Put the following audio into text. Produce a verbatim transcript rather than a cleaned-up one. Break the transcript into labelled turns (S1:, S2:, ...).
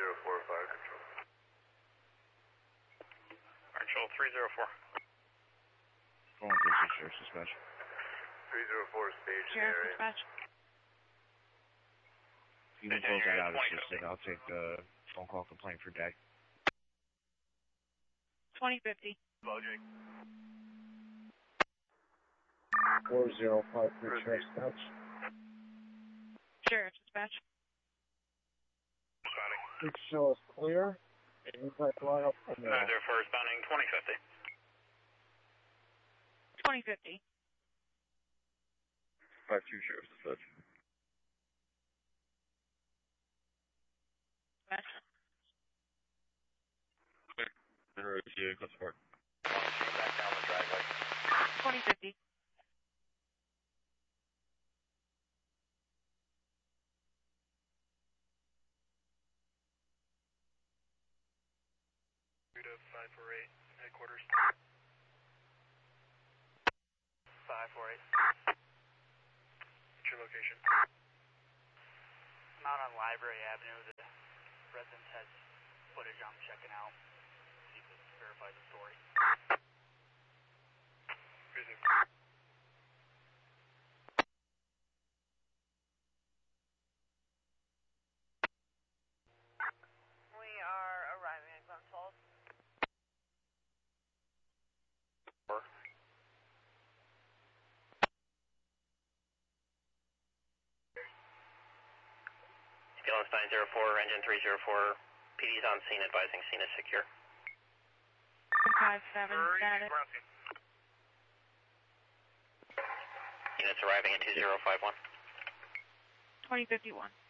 S1: zero four, fire control.
S2: Fire control three zero four.
S3: Phone three six Sheriff Dispatch.
S1: three zero four, stage in
S4: Sheriff
S1: area.
S4: Dispatch.
S3: You can close that out, it's just that I'll take the phone call complaint for deck.
S4: twenty fifty.
S1: Logic.
S5: four zero five three, Sheriff Dispatch.
S4: Sheriff Dispatch.
S5: Please show us clear. Any type line up on the
S2: nine zero four responding twenty fifty.
S4: twenty fifty.
S3: five two Sheriff Dispatch.
S4: Dispatch.
S3: Monroe E T A, close support.
S2: Back down the driveway.
S4: twenty fifty.
S2: five four eight, headquarters. five four eight. What's your location?
S6: I'm out on Library Avenue. The resident has footage I'm checking out. See if it verifies the story.
S2: Reason.
S7: We are arriving at Glens Falls.
S2: Ambulance nine zero four, engine three zero four, P D's on scene advising scene is secure.
S4: five seven status.
S2: Units arriving at two zero five one.
S4: twenty fifty-one.